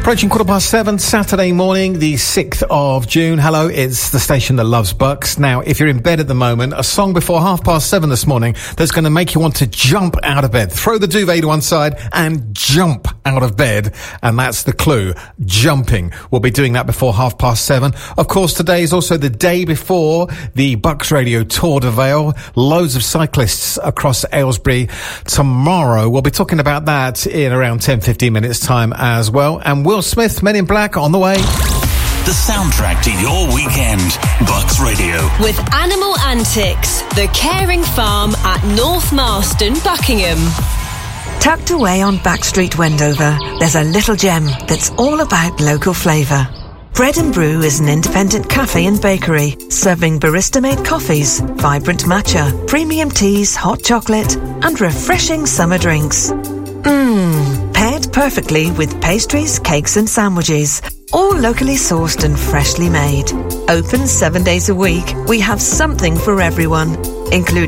Approaching 7:15, Saturday morning, the 6th of June. Hello, it's the station that loves Bucks. Now, if you're in bed at the moment, a song before 7:30 this morning that's going to make you want to jump out of bed. Throw the duvet to one side and jump out of bed. And that's the clue. Jumping. We'll be doing that before 7:30. Of course, today is also the day before the Bucks Radio Tour de Vale. Loads of cyclists across Aylesbury. Tomorrow, we'll be talking about that in around 10-15 minutes time as well. And Will Smith, Men in Black, on the way. The soundtrack to your weekend. Bucks Radio. With Animal Antics, the caring farm at North Marston, Buckingham. Tucked away on Backstreet, Wendover, there's a little gem that's all about local flavour. Bread and Brew is an independent cafe and bakery, serving barista-made coffees, vibrant matcha, premium teas, hot chocolate, and refreshing summer drinks. Paired perfectly with pastries, cakes and sandwiches, all locally sourced and freshly made. Open 7 days a week, we have something for everyone, including